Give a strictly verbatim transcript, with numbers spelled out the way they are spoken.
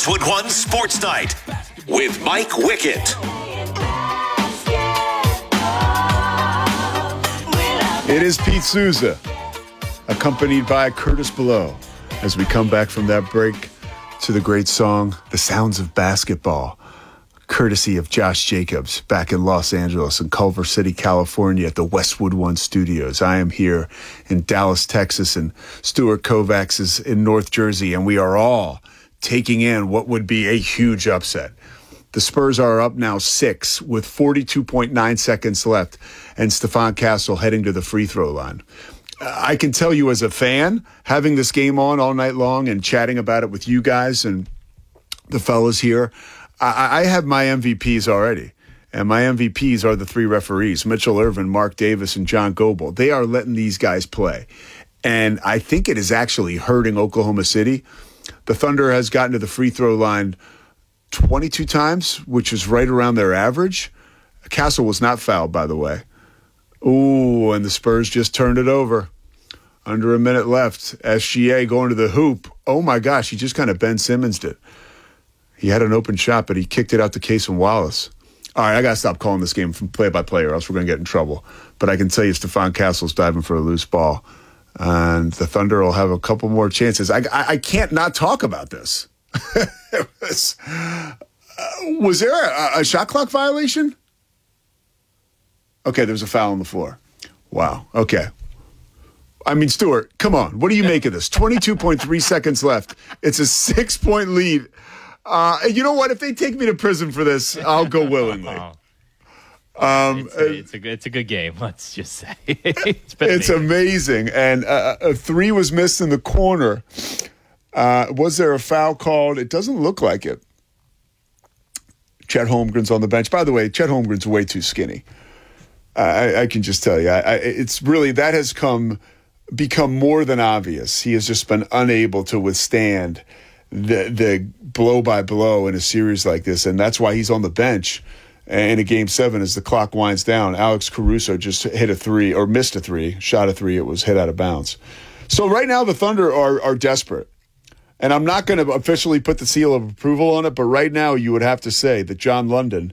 Westwood One Sports Night with Mike Wickett. It is Pete Souza, accompanied by Curtis Below, as we come back from that break to the great song, The Sounds of Basketball, courtesy of Josh Jacobs, back in Los Angeles and Culver City, California at the Westwood One Studios. I am here in Dallas, Texas, and Stuart Kovacs is in North Jersey, and we are all taking in what would be a huge upset. The Spurs are up now six with forty-two point nine seconds left, and Stephon Castle heading to the free throw line. I can tell you as a fan, having this game on all night long and chatting about it with you guys and the fellas here, I, I have my M V Ps already. And my M V Ps are the three referees, Mitchell Irvin, Mark Davis, and John Goble. They are letting these guys play. And I think it is actually hurting Oklahoma City. The Thunder has gotten to the free throw line twenty-two times, which is right around their average. Castle was not fouled, by the way. Ooh, and the Spurs just turned it over. Under a minute left. S G A going to the hoop. Oh, my gosh, he just kind of Ben Simmons'd it. He had an open shot, but he kicked it out to Cason Wallace. All right, I got to stop calling this game from play-by-play or else we're going to get in trouble. But I can tell you Stephon Castle's diving for a loose ball. And the Thunder will have a couple more chances. I, I, I can't not talk about this. was, uh, was there a, a shot clock violation? Okay, there was a foul on the floor. Wow, okay. I mean, Stuart, come on. What do you make of this? twenty-two point three seconds left. It's a six-point lead. Uh, you know what? If they take me to prison for this, I'll go willingly. Um, it's, a, it's, a, it's a good game, let's just say. it's been it's amazing. amazing. And uh, a three was missed in the corner. Uh, was there a foul called? It doesn't look like it. Chet Holmgren's on the bench. By the way, Chet Holmgren's way too skinny. I, I can just tell you. I, I, it's really, that has come become more than obvious. He has just been unable to withstand the the blow by blow in a series like this, and that's why he's on the bench in a game seven as the clock winds down. Alex Caruso just hit a three, or missed a three, shot a three. It was hit out of bounds. So right now the Thunder are are desperate, and I'm not going to officially put the seal of approval on it, but right now you would have to say that John London